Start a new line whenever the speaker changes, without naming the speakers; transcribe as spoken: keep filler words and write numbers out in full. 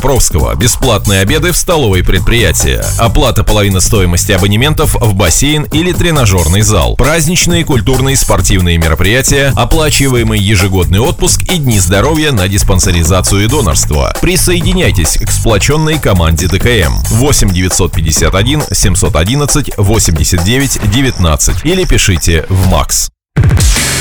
Покровского. Бесплатные обеды в столовой предприятия. Оплата половины стоимости абонементов в бассейн или тренажерный зал. Праздничные, культурные, спортивные мероприятия, оплачиваемый ежегодный отпуск и дни здоровья на диспансеризацию и донорство. Присоединяйтесь к сплоченной команде ДКМ. восемь девятьсот пятьдесят один семьсот одиннадцать восемьдесят девять девятнадцать или пишите в МАКС.